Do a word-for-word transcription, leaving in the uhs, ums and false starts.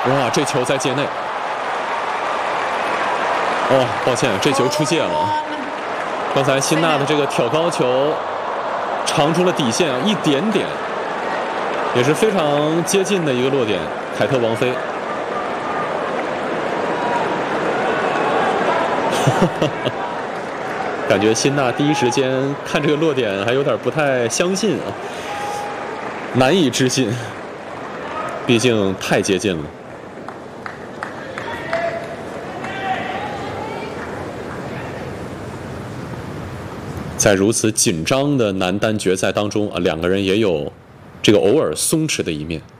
哇，这球在界内。哦，抱歉，这球出界了。刚才辛纳的这个挑高球长出了底线啊，一点点，也是非常接近的一个落点。凯特王妃。感觉辛纳第一时间看这个落点还有点不太相信啊，难以置信，毕竟太接近了。在如此紧张的男单决赛当中啊，两个人也有这个偶尔松弛的一面。